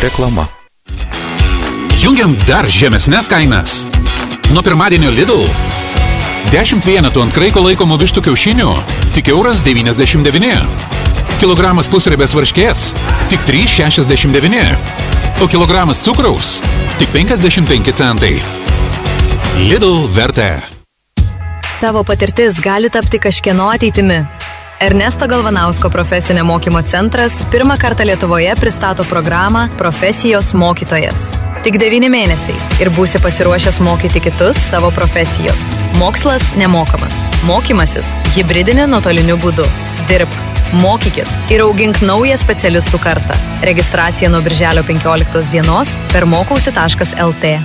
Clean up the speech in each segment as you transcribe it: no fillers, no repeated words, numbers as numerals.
Reklama. Jungiam dar žemesnės kainas. Nuo pirmadienio Lidl 10 vienetų ant kraiko laikomų vištų kiaušinių tik €1,99. Kilogramas pusriebės varškės tik €3,69. O kilogramas cukraus tik 55 centai. Lidl vertė. Tavo patirtis gali tapti kažkieno ateitimi. Ernesto Galvanausko profesinio mokymo centras pirmą kartą Lietuvoje pristato programą Profesijos mokytojas. Tik 9 mėnesiai ir būsi pasiruošęs mokyti kitus savo profesijos. Mokslas nemokamas. Mokymasis hibridinė nuotoliniu būdu. Dirbk, mokykis ir augink naują specialistų kartą. Registracija nuo birželio 15 dienos per mokausi.lt.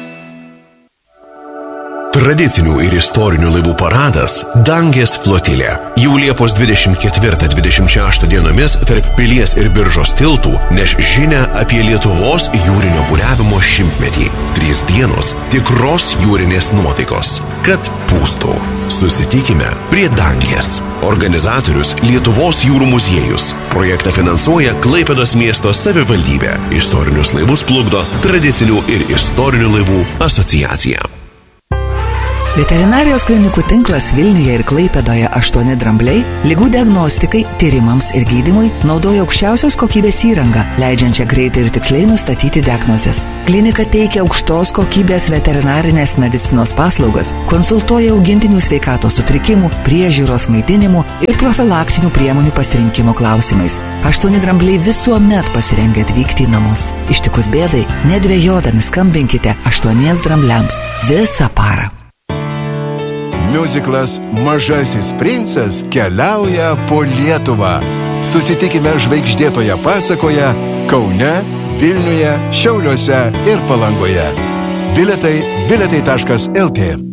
Tradicinių ir istorinių laivų paradas Dangės flotilė. Jau Liepos 24-26 dienomis tarp Pilies ir Biržos tiltų neš žinią apie Lietuvos jūrinio buriavimo 100-metį. 3 dienos tikros jūrinės nuotaikos. Kad pūstų. Susitikime prie Dangės. Organizatorius Lietuvos jūrų muziejus. Projektą finansuoja Klaipėdos miesto savivaldybė. Istorinius laivus plukdo Tradicinių ir istorinių laivų asociacija. Veterinarijos klinikų tinklas Vilniuje ir Klaipėdoje 8 drambliai ligų diagnostikai, tyrimams ir gydymui naudoja aukščiausios kokybės įrangą, leidžiančią greitai ir tiksliai nustatyti diagnozes. Klinika teikia aukštos kokybės veterinarinės medicinos paslaugas, konsultuoja augintinių sveikatos sutrikimų, priežiūros, maitinimų ir profilaktinių priemonių pasirinkimo klausimais. 8 drambliai visuomet pasirengę atvykti į namus. Ištikus bėdai, nedvejodami skambinkite 8 drambliams visą parą. Miuziklas Mažasis princas keliauja po Lietuvą. Susitikime žvaigždėtoje pasakoje Kaune, Vilniuje, Šiauliuose ir Palangoje. Biletai biletai.lt